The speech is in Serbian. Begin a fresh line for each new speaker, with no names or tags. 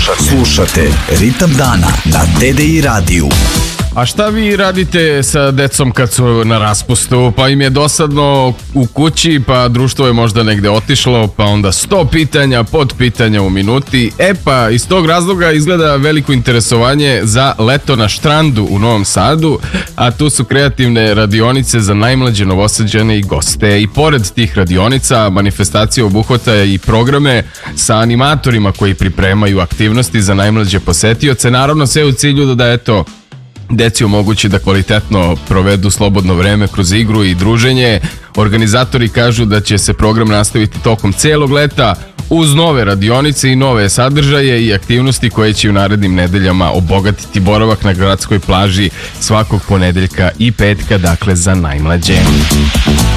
Slušate Ritam dana na TDI radiju.
A šta vi radite sa decom kad su na raspustu? Pa im je dosadno u kući, pa društvo je možda negde otišlo, pa onda 100 pitanja, podpitanja u minuti. Pa iz tog razloga izgleda veliko interesovanje za leto na štrandu u Novom Sadu, a tu su kreativne radionice za najmlađe Novosađane i goste. I pored tih radionica, manifestacija obuhvata i programe sa animatorima koji pripremaju aktivnosti za najmlađe posetioce. Naravno, sve u cilju da deci omogući da kvalitetno provedu slobodno vreme kroz igru i druženje. Organizatori kažu da će se program nastaviti tokom celog leta uz nove radionice i nove sadržaje i aktivnosti koje će u narednim nedeljama obogatiti boravak na gradskoj plaži svakog ponedeljka i petka, dakle za najmlađe.